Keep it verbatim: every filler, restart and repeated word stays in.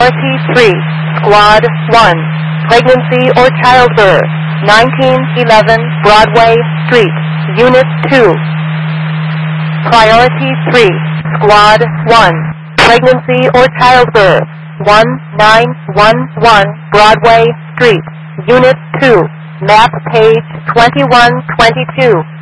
Priority three, Squad one, Pregnancy or Childbirth, nineteen eleven Broadway Street, Unit two. Priority three, Squad one, Pregnancy or Childbirth, one nine one one Broadway Street, Unit two, map page twenty-one twenty-two.